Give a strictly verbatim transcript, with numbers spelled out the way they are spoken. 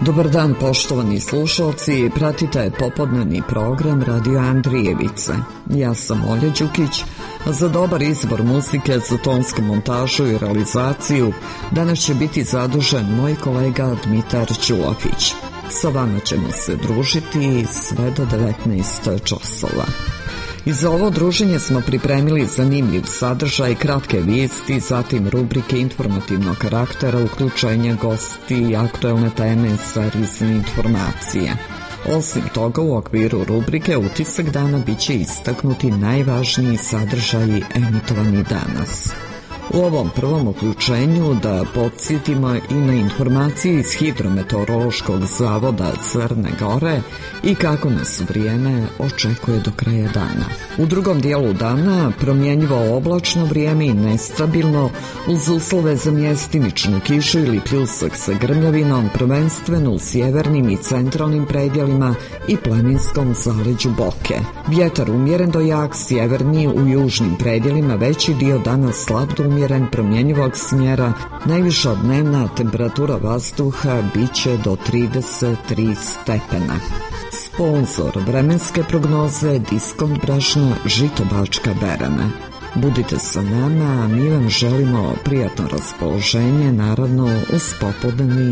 Dobar dan, poštovani slušalci, pratite popodnevni program Radio Andrijevice. Ja sam Olja Đukić, a za dobar izbor muzike, za tonsku montažu i realizaciju danas će biti zadužen moj kolega Dmitar Ćulafić. Sa vama ćemo se družiti sve do devetnaest časova. I za ovo druženje smo pripremili zanimljiv sadržaj, kratke vijesti, zatim rubrike informativnog karaktera, uključenja gosti i aktuelne teme sa rizne informacije. Osim toga, u okviru rubrike Utisak dana bit će istaknuti najvažniji sadržaji emitovani danas. U ovom prvom uključenju da podsjetimo i na informacije iz Hidrometeorološkog zavoda Crne Gore i kako nas vrijeme očekuje do kraja dana. U drugom dijelu dana promjenjivo oblačno vrijeme i nestabilno uz uslove za mjestimičnu kišu ili pljusak sa grmljavinom, prvenstveno u sjevernim i centralnim predjelima i planinskom zaleđu Boke. Vjetar umjeren do jak, sjeverni u južnim predjelima, veći dio dana slab do umjeren, promjenjivog smjera, najviša dnevna temperatura vazduha bit će do trideset tri stepena. Sponzor vremenske prognoze Diskont brašna Žito-Bačka Berana. Budite sa nama, a mi vam želimo prijatno raspoloženje, naravno uz popodnevni